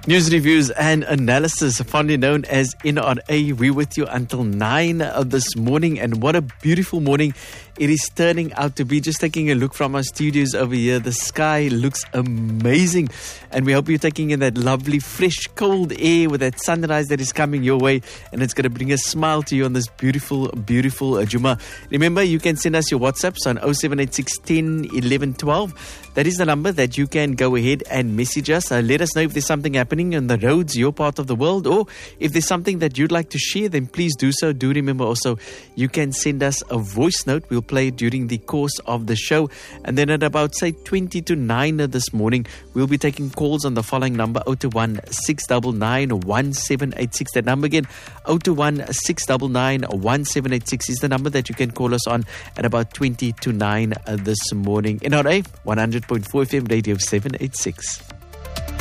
News, reviews and analysis, fondly known as NRA. We're with you until 9 this morning, and what a beautiful morning it is turning out to be. Just taking a look from our studios over here, the sky looks amazing, and we hope you're taking in that lovely, fresh, cold air with that sunrise that is coming your way, and it's going to bring a smile to you on this beautiful, beautiful Juma. Remember, you can send us your WhatsApps on 0786 10 11 12. That is the number that you can go ahead and message us. Let us know if there's something happening on the roads, your part of the world, or if there's something that you'd like to share, then please do so. Do remember also, you can send us a voice note. We'll play it during the course of the show. And then at about, say, 20 to 9 this morning, we'll be taking calls on the following number, 021 699 1786. That number again, 021 699 1786 is the number that you can call us on at about 20 to 9 this morning. NRA 100.4 FM, Radio 786.